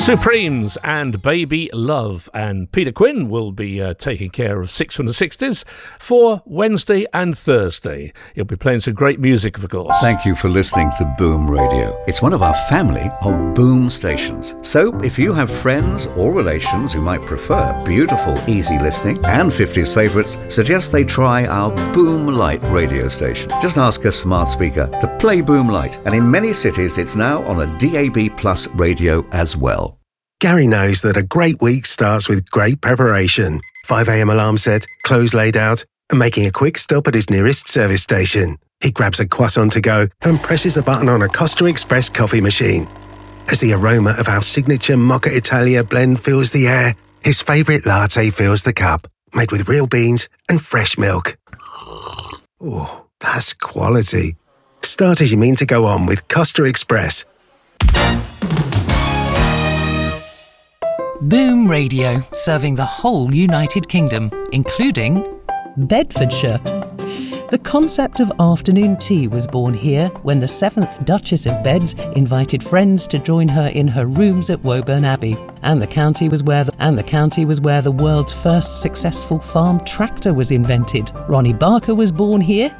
Supremes and Baby Love, and Peter Quinn will be taking care of 6 from the 60s for Wednesday and Thursday. He'll be playing some great music, of course. Thank you for listening to Boom Radio. It's one of our family of Boom stations. So if you have friends or relations who might prefer beautiful, easy listening and 50s favourites, suggest they try our Boom Light radio station. Just ask a smart speaker to play Boom Light, and in many cities it's now on a DAB Plus radio as well. Gary knows that a great week starts with great preparation. 5 a.m. alarm set, clothes laid out, and making a quick stop at his nearest service station. He grabs a croissant to go and presses a button on a Costa Express coffee machine. As the aroma of our signature Mocha Italia blend fills the air, his favourite latte fills the cup, made with real beans and fresh milk. Oh, that's quality. Start as you mean to go on with Costa Express. Boom Radio, serving the whole United Kingdom, including Bedfordshire. The concept of afternoon tea was born here when the 7th Duchess of Beds invited friends to join her in her rooms at Woburn Abbey, and the county was where the world's first successful farm tractor was invented. Ronnie Barker was born here